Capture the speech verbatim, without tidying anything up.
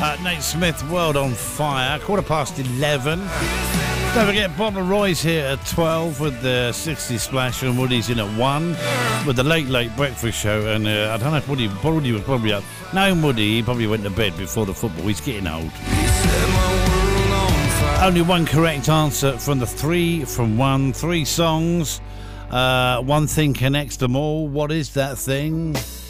Uh, Nate Smith, World on Fire. Quarter past eleven. Don't forget, Bob and Roy's here at twelve with the sixty Splash, and Woody's in at one with the Late Late Breakfast Show. And uh, I don't know if Woody, Woody was probably up. No, Woody, he probably went to bed before the football. He's getting old. Only one correct answer from the three from one. Three songs. Uh, one thing connects them all. What is that thing?